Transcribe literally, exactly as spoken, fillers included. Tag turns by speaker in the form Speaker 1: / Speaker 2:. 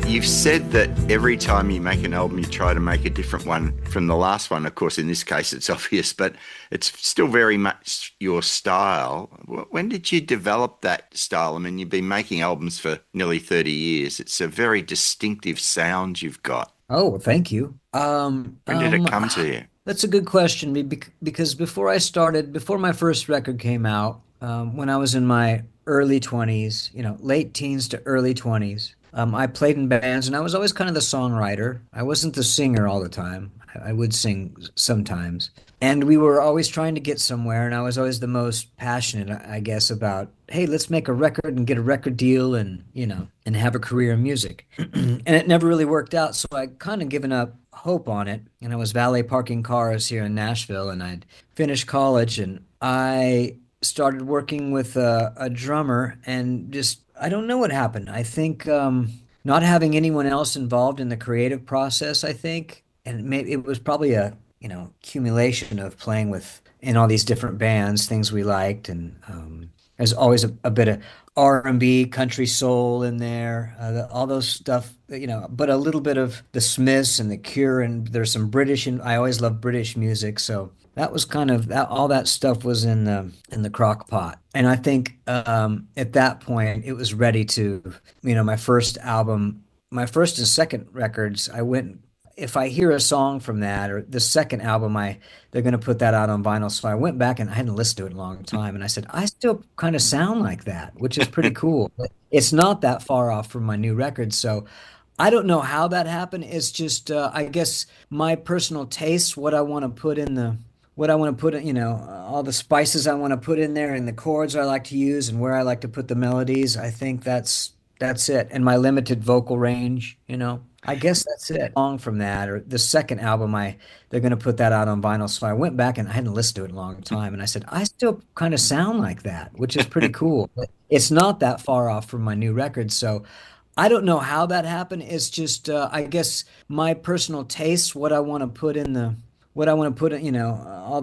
Speaker 1: You've said that every time you make an album, you try to make a different one from the last one. Of course, in this case, it's obvious, but it's still very much your style. When did you develop that style? I mean, you've been making albums for nearly thirty years. It's a very distinctive sound you've got.
Speaker 2: Oh, well, thank you. Um,
Speaker 1: When did it
Speaker 2: um,
Speaker 1: come to you?
Speaker 2: that's a good question be- bec- because before I started, before my first record came out, um, when I was in my early twenties, you know, late teens to early twenties, um, I played in bands and I was always kind of the songwriter. I wasn't the singer all the time. I, I would sing sometimes. And we were always trying to get somewhere, and I was always the most passionate, I I guess, about, hey, let's make a record and get a record deal and, you know, and have a career in music. And it never really worked out, so I kind of given up hope on it. And I was valet parking cars here in Nashville, and I'd finished college, and I started working with a, a drummer, and just I don't know what happened. I think um, not having anyone else involved in the creative process, I think, and maybe it was probably a you know accumulation of playing with in all these different bands, things we liked, and um, there's always a, a bit of R and B, country soul in there, uh, the, all those stuff, you know, but a little bit of the Smiths and the Cure, and there's some British, and I always love British music, so that was kind of that. All that stuff was in the in the crock pot, and I think um, at that point it was ready to, you know, my first album, my first and second records. I went if I hear a song from that or the second album, I they're going to put that out on vinyl. So I went back and I hadn't listened to it in a long time, and I said, I still kind of sound like that, which is pretty cool. But it's not that far off from my new record, so I don't know how that happened. It's just, uh, I guess, my personal taste, what I want to put in the, what I want to put in, you know, all the spices I want to put in there, and the chords I like to use, and where I like to put the melodies. I think that's that's it. And my limited vocal range, you know. I guess that's it. Song from that, or the second album, I they're going to put that out on vinyl. So I went back and I hadn't listened to it in a long time, and I said, I still kind of sound like that, which is pretty cool. But it's not that far off from my new record, so I don't know how that happened. It's just, uh, I guess, my personal taste, what I want to put in the, what I want to put in, you know, all